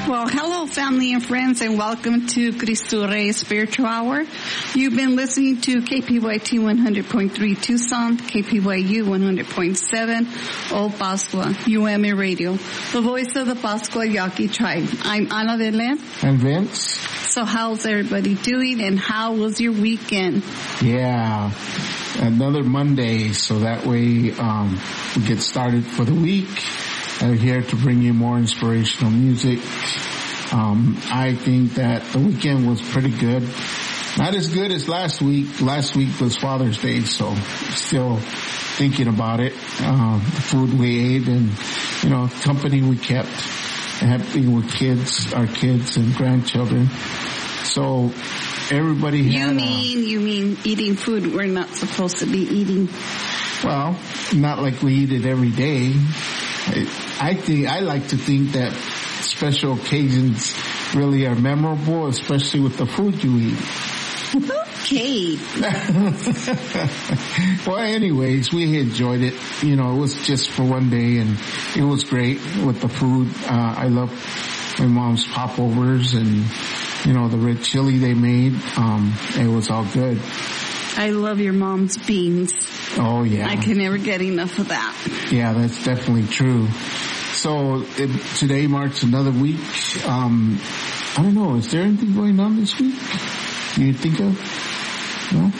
Well, hello, family and friends, and welcome to Cristo Rey Spiritual Hour. You've been listening to KPYT 100.3 Tucson, KPYU 100.7, Old Pascua, UMA Radio, the voice of the Pascua Yaqui tribe. I'm Ana Belen. And Vince. So how's everybody doing, and how was your weekend? Yeah, another Monday, so that way we get started for the week. I'm here to bring you more inspirational music. I think that the weekend was pretty good. Not as good as last week. Last week was Father's Day, so still thinking about it. The food we ate and, company we kept, happy with our kids and grandchildren. So everybody had... You mean eating food we're not supposed to be eating? Well, not like we eat it every day. I like to think that special occasions really are memorable, especially with the food you eat. Okay. Well, anyways, we enjoyed it. It was just for one day, and it was great with the food. I love my mom's popovers and, the red chili they made. It was all good. I love your mom's beans. Oh, yeah. I can never get enough of that. Yeah, that's definitely true. So today marks another week. I don't know, is there anything going on this week you think of? No?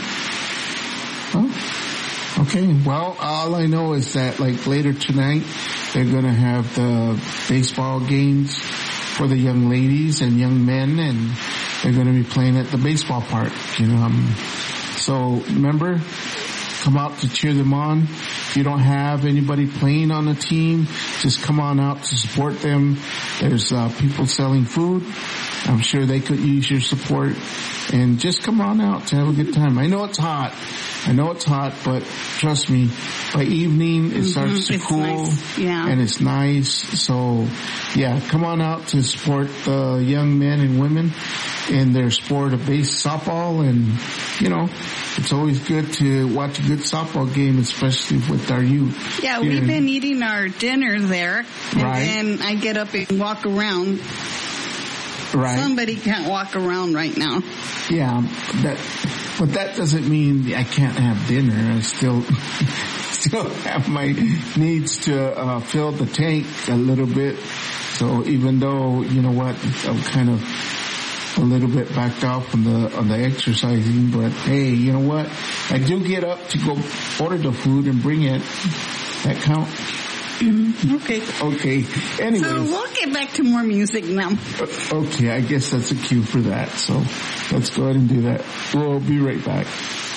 Oh? Okay, well, all I know is that later tonight they're going to have the baseball games for the young ladies and young men, and they're going to be playing at the baseball park. So remember, come out to cheer them on. If you don't have anybody playing on the team, just come on out to support them. There's people selling food. I'm sure they could use your support. And just come on out to have a good time. I know it's hot, but trust me, by evening it starts to cool. Nice. Yeah. And it's nice. So, yeah, come on out to support the young men and women in their sport of base softball. And, it's always good to watch a good softball game, especially with our youth. Yeah, we've been eating our dinner there. And then I get up and walk around. Right. Somebody can't walk around right now. Yeah, but that doesn't mean I can't have dinner. I still have my needs to fill the tank a little bit. So even though, I'm kind of a little bit backed off on the exercising, but hey, you know what? I do get up to go order the food and bring it. That count? Okay. Anyways. So we'll get back to more music now. Okay, I guess that's a cue for that. So let's go ahead and do that. We'll be right back.